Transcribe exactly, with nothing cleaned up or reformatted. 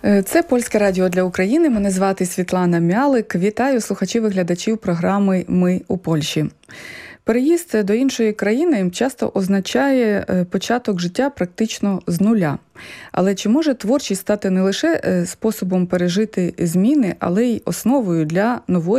Це Польське радіо для України. Мене звати Світлана Мялик. Вітаю слухачів і глядачів програми «Ми у Польщі». Переїзд до іншої країни часто означає початок життя практично з нуля. Але чи може творчість стати не лише способом пережити зміни, але й основою для нової